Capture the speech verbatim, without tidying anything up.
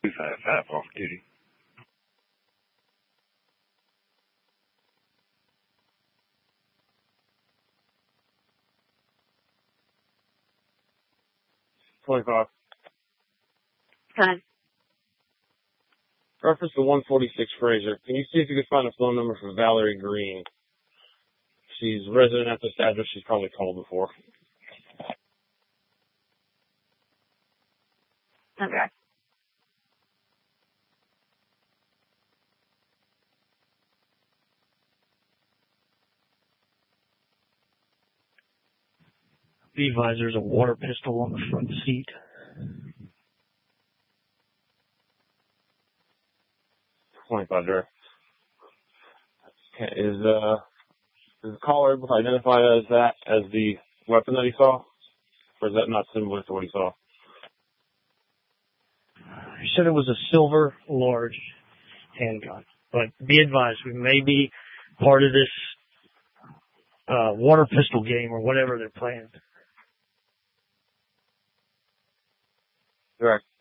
two five five off duty. twenty-five. Ten. Reference to one forty-six Fraser. Can you see if you can find a phone number for Valerie Green? She's a resident at this address. She's probably called before. Okay. Be advised, there's a water pistol on the front seat. twenty-five there. Okay, is, uh, is the caller able to identify as that, as the weapon that he saw? Or is that not similar to what he saw? He said it was a silver, large handgun. But be advised, we may be part of this uh, water pistol game or whatever they're playing. Correct.